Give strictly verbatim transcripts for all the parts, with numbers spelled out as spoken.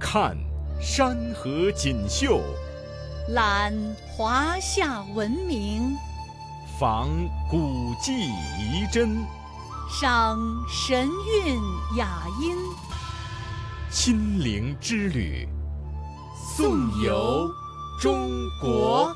看山河锦绣， 览华夏文明， 访古迹遗珍， 赏神韵雅音。 亲临之旅，颂游中国。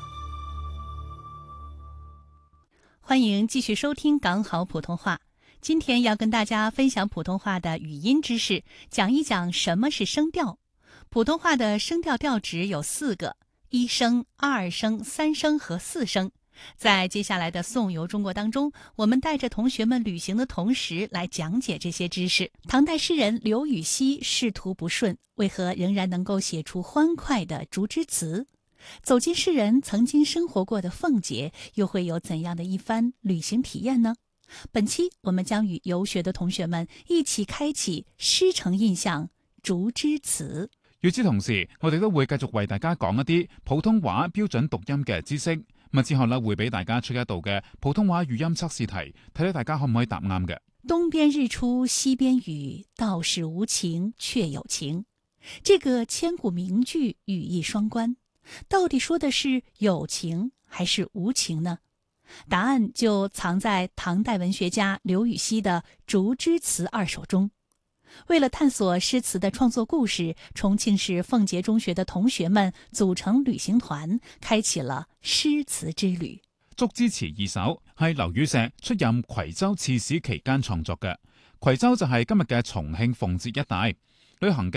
欢迎继续收听港好普通话。今天要跟大家分享普通话的语音知识，讲一讲什么是声调。普通话的声调调值有四个：一声、二声、三声和四声。在接下来的颂游中国当中，我们带着同学们旅行的同时来讲解这些知识。唐代诗人刘禹锡仕途不顺，为何仍然能够写出欢快的竹枝词？走进诗人曾经生活过的奉节，又会有怎样的一番旅行体驗呢？本期我們將與遊學的同學們一起開啟詩城印象竹枝詞。 與此同時，我哋都會繼續為大家講一啲普通話標準讀音嘅知識。咁之後呢，會俾大家出一道嘅普通話語音測試題，睇睇大家可唔可以答啱嘅。 東邊日出西邊雨，道是無晴卻有晴。這個千古名句語義雙關，到底說的是有情還是無情呢？答案就藏在唐代文學家劉禹錫的《竹枝詞二首》中。為了探索詩詞的創作故事，重慶市奉節中學的同學們組成旅行團，開啟了詩詞之旅。 《竹枝詞二首》係劉禹錫出任夔州刺史期間創作嘅。夔州就係今日嘅重慶奉節一帶。旅行嘅